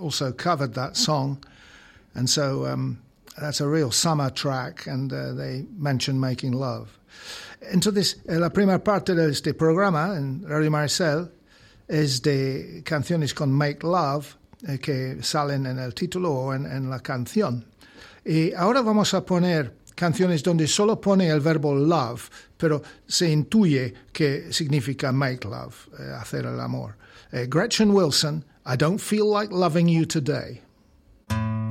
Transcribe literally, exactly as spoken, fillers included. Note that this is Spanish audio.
also covered that song. And so um, that's a real summer track, and uh, they mention making love. Entonces, la primera parte de este programa en Radio Marisel es de canciones con Make Love, eh, que salen en el título o en, en la canción. Y ahora vamos a poner canciones donde solo pone el verbo love, pero se intuye que significa make love, eh, hacer el amor. Eh, Gretchen Wilson, I Don't Feel Like Loving You Today.